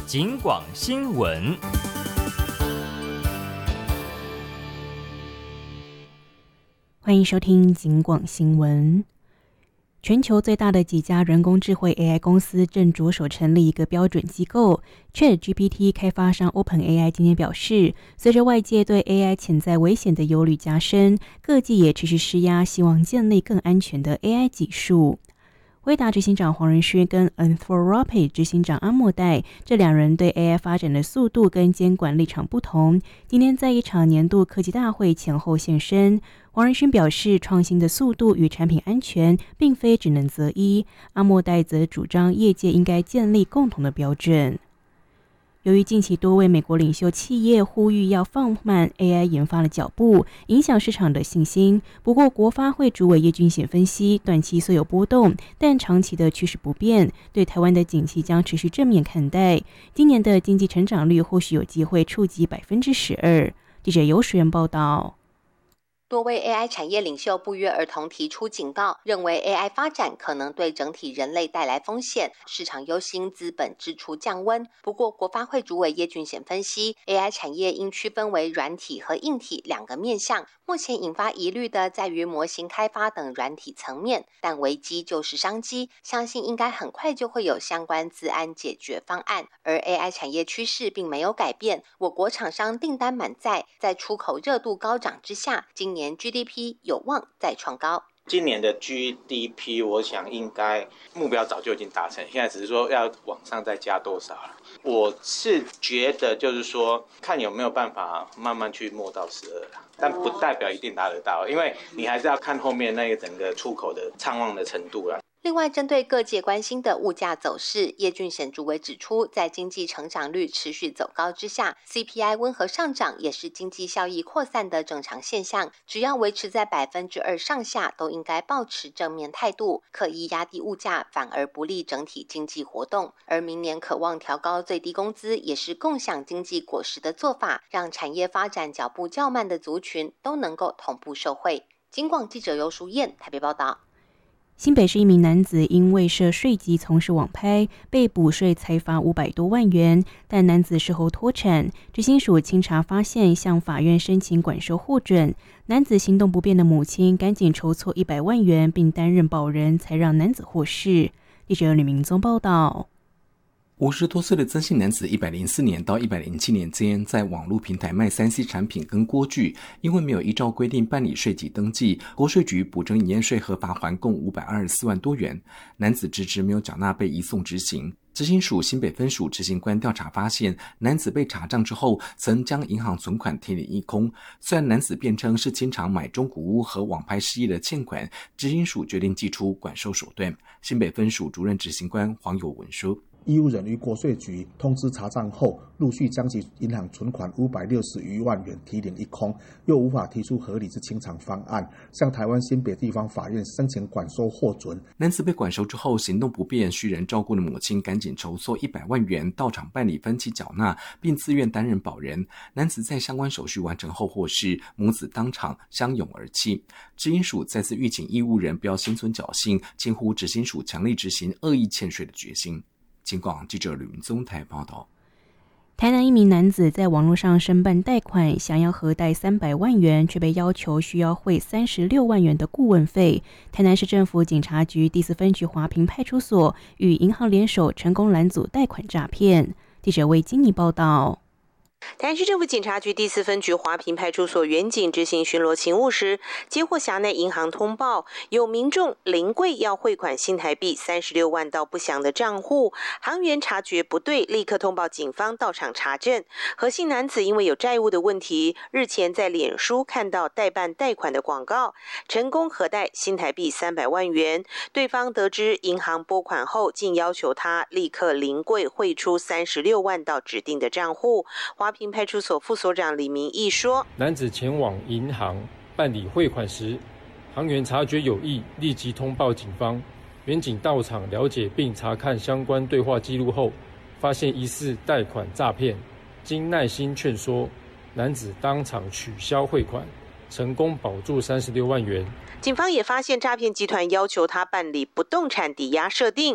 警广新闻。 欢迎收听警广新闻。全球最大的几家人工智慧 AI 公司正着手成立一个标准机构。ChatGPT 开发商 OpenAI 今天表示，随着外界对 AI 潜在危险的忧虑加深，各界也持续施压，希望建立更安全的 AI 技术。辉达执行长黄仁勋跟 Anthropic 执行长阿莫代这两人对 AI 发展的速度跟监管立场不同，今天在一场年度科技大会前后现身。黄仁勋表示，创新的速度与产品安全并非只能择一，阿莫代则主张业界应该建立共同的标准。由于近期多位美国领袖企业呼吁要放慢 AI 研发的脚步，影响市场的信心。不过，国发会主委叶俊显分析，短期虽有波动，但长期的趋势不变，对台湾的景气将持续正面看待。今年的经济成长率或许有机会触及12%。记者游水源报道。 多位 AI 产业领袖不约而同提出警告，认为 AI 发展可能对整体人类带来风险，市场忧心资本支出降温。不过，国发会主委叶俊显分析 ，AI 产业应区分为软体和硬体两个面向。目前引发疑虑的在于模型开发等软体层面，但危机就是商机，相信应该很快就会有相关资安解决方案。而 AI 产业趋势并没有改变，我国厂商订单满载，在出口热度高涨之下，今年 GDP 有望再创高。 今年的 GDP 我想应该目标早就已经达成，现在只是说要往上再加多少了。我是觉得就是说看有没有办法慢慢去摸到12啦，但不代表一定达得到，因为你还是要看后面那个整个出口的畅旺的程度啦。 另外，针对各界关心的物价走势，叶俊显主委指出，在经济成长率持续走高之下 ，CPI 温和上涨也是经济效益扩散的正常现象。只要维持在2%上下，都应该抱持正面态度。刻意压低物价，反而不利整体经济活动。而明年渴望调高最低工资，也是共享经济果实的做法，让产业发展脚步较慢的族群都能够同步受惠。警广记者游淑燕台北报道。 新北市一名男子因未设税籍从事网拍，被补税裁罚500多万元，但男子事后脱产，执行署清查发现，向法院申请管收获准。男子行动不便的母亲赶紧筹措100万元，并担任保人，才让男子获释。记者吕明宗报道。 50多岁的曾姓男子104年到107年间在网络平台卖 3C 产品跟锅具，因为没有依照规定办理税籍登记，国税局补征营业税和罚锾共524万多元。男子迟迟没有缴纳，被移送执行。执行署新北分署执行官调查发现，男子被查账之后曾将银行存款提领一空。虽然男子辩称是经常买中古屋和网拍失业的欠款，执行署决定祭出管收手段。新北分署主任执行官黄友文说， 义务人于国税局通知查账后，陆续将其银行存款560余万元提领一空，又无法提出合理之清偿方案，向台湾新北地方法院申请管收获准。 男子被管收之后行动不便，需人照顾的母亲赶紧筹措100万元到场办理分期缴纳，并自愿担任保人。男子在相关手续完成后获释，母子当场相拥而泣。执行署再次吁请义务人不要心存侥幸，轻呼执行署强力执行恶意欠税的决心。警广记者吕明宗台报道。 台南一名男子在网络上申办贷款，想要核贷300万元，却被要求需要汇36万元的顾问费。台南市政府警察局第4分局华平派出所与银行联手，成功拦阻贷款诈骗。记者魏金妮报道。 台南市政府警察局第4分局华平派出所员警执行巡逻勤务时，接获辖内银行通报，有民众临柜要汇款新台币36万到不详的账户，行员察觉不对，立刻通报警方到场查证。何姓男子因为有债务的问题，日前在脸书看到代办贷款的广告，成功核贷新台币300万元。对方得知银行拨款后，竟要求他立刻临柜汇出36万到指定的账户。华平派出所副所长李明义说， 男子前往银行办理汇款时，行员察觉有异，立即通报警方。员警到场了解并查看相关对话记录后，发现疑似贷款诈骗，经耐心劝说，男子当场取消汇款，成功保住36万元。 警方也发现诈骗集团要求他办理不动产抵押设定，